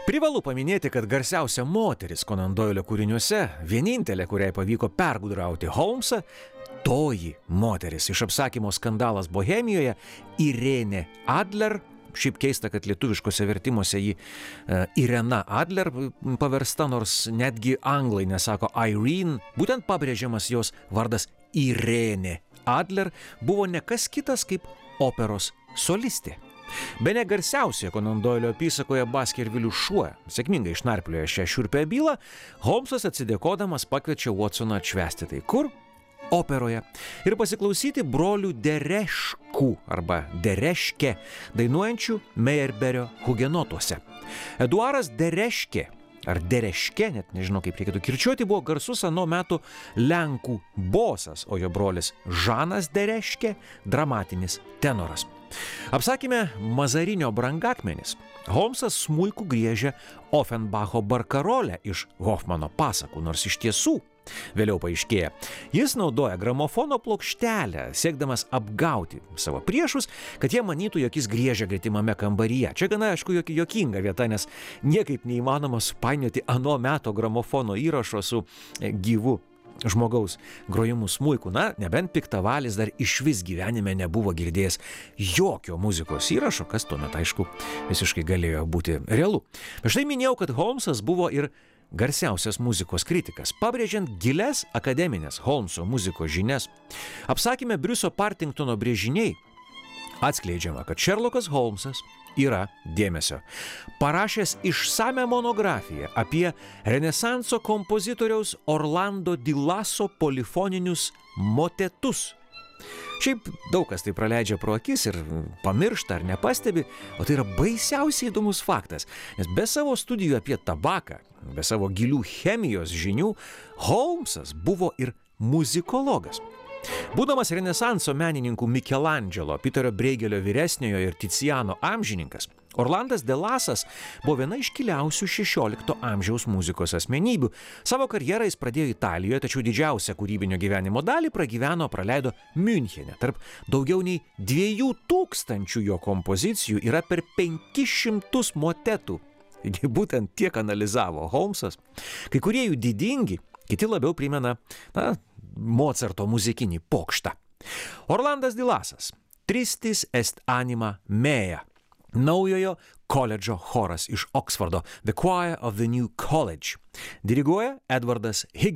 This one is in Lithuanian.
Privalu paminėti, kad garsiausia moteris Conan Doilio kūriniuose, vienintelė, kuriai pavyko pergudrauti Holmesą, toji moteris iš apsakymo Skandalas Bohemijoje, Irene Adler. Šiaip keista, kad lietuviškose vertimuose ji Irena Adler paversta, nors netgi anglai nesako Irene, būtent pabrėžiamas jos vardas Irene Adler buvo ne kas kitas kaip operos solistė. Bene garsiausioje Conan Doilio apysakoje Baskervilių šuo sėkmingai išnarpliojo šią šiurpią bylą, Holmesas atsidėkodamas pakviečia Watsoną atšvęsti tai kur? Operoje. Ir pasiklausyti brolių Dereškų arba Dereške dainuojančių Meyerberio hugenotuose. Eduaras Dereške ar Dereške, net nežinau kaip reikėtų kirčiuoti, buvo garsus ano metų Lenkų bosas, o jo brolis Žanas Dereške dramatinis tenoras. Apsakyme Mazarinio brangakmenis Holmesas smuiku griežia Offenbacho barkarolę iš Hofmano pasakų, nors iš tiesų, vėliau paaiškėja, jis naudoja gramofono plokštelę, siekdamas apgauti savo priešus, kad jie manytų, jog jis griežia gretimame kambaryje. Čia gana, aišku, juokinga vieta, nes niekaip neįmanoma supainioti ano meto gramofono įrašo su gyvu žmogaus grojimu smuiku. Na, nebent piktavalis dar išvis gyvenime nebuvo girdėjęs jokio muzikos įrašo, kas tuomet, aišku, visiškai galėjo būti realu. Bet štai minėjau, kad Holmesas buvo ir garsiausias muzikos kritikas, pabrėžiant gilias akademinės Holmeso muzikos žinias. Apsakyme Briuso Partingtono brėžiniai atskleidžiama, kad Sherlockas Holmesas yra, dėmesio, parašęs išsame monografiją apie Renesanso kompozitoriaus Orlando di Lasso polifoninius motetus. Šiaip daug kas tai praleidžia pro akis ir pamiršta ar nepastebi, o tai yra baisiausiai įdomus faktas, nes be savo studijų apie tabaką, be savo gilių chemijos žinių, Holmesas buvo ir muzikologas. Būdamas Renesanso menininkų Michelangelo, Peterio Breigelio vyresniojo ir Ticiano amžininkas, Orlandas de Lasas buvo viena iškiliausių 16 amžiaus muzikos asmenybių. Savo karjerą jis pradėjo Italijoje, tačiau didžiausią kūrybinio gyvenimo dalį praleido Miunchene. Tarp daugiau nei 2000 jo kompozicijų yra per 500 motetų. Taigi būtent tiek analizavo Holmesas. Kai kurie jų didingi, kiti labiau primena, Mocarto muzikinį pokštą. Orlandas di Lasas, Tristis est anima mea, naujojo koledžo choras iš Oksfordo, The Choir of the New College. Diriguoja Edvardas Higgins.